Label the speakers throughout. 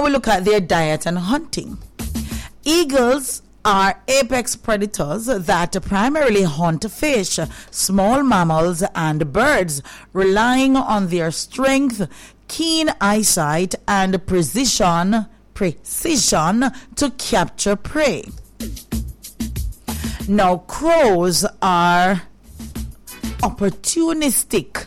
Speaker 1: we look at their diet and hunting. Eagles are apex predators that primarily hunt fish, small mammals, and birds, relying on their strength, keen eyesight, and precision to capture prey. Now, crows are opportunistic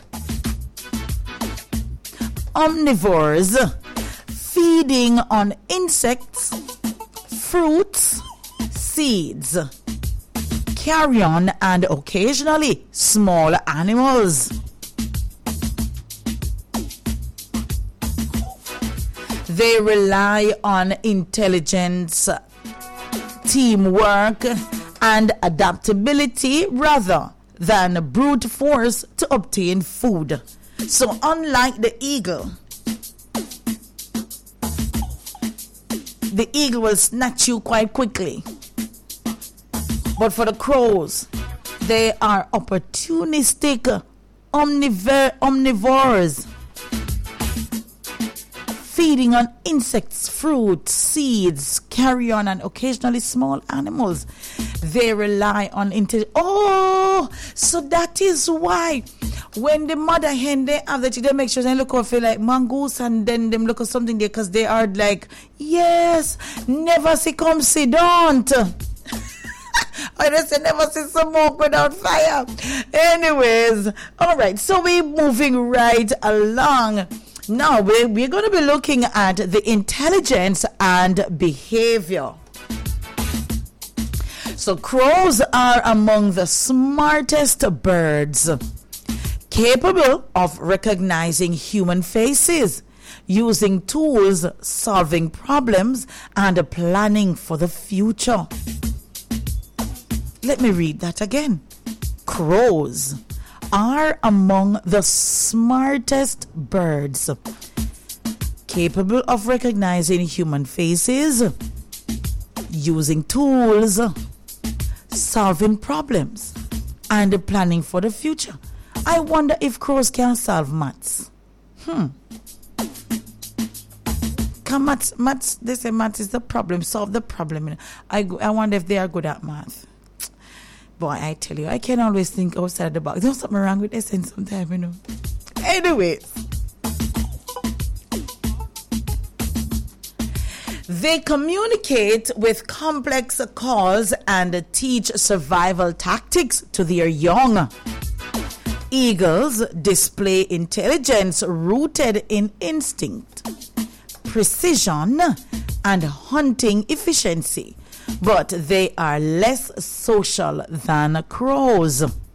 Speaker 1: omnivores, feeding on insects, fruits, seeds, carrion, and occasionally small animals. They rely on intelligence, teamwork, and adaptability rather than brute force to obtain food. So unlike the eagle will snatch you quite quickly. But for the crows, they are opportunistic omnivores, feeding on insects, fruits, seeds, carrion, and occasionally small animals. They rely on so that is why when the mother hen they have that, they make sure they look for like mongoose, and then them look at something there because they are like, yes, never see come see don't. I just say never see smoke without fire. Anyways, all right, so we're moving right along. Now we're going to be looking at the intelligence and behavior. So crows are among the smartest birds, capable of recognizing human faces, using tools, solving problems, and planning for the future. Let me read that again. Crows are among the smartest birds, capable of recognizing human faces, using tools, solving problems, and planning for the future. I wonder if crows can solve maths. Maths, they say maths is the problem, solve the problem. I wonder if they are good at math. Boy, I tell you, I can always think outside the box. There's something wrong with essence sometimes, you know. Anyways, they communicate with complex calls and teach survival tactics to their young. Eagles display intelligence rooted in instinct, precision, and hunting efficiency, but they are less social than crows.